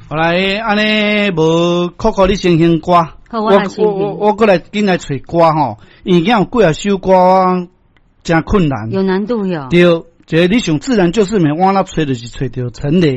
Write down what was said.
后来安尼无Coco你先听歌，我过来紧来找歌吼，因为有几啊首歌真困难， 有难度哟。 对，这你想自然就是美，我那找就是找到陈雷。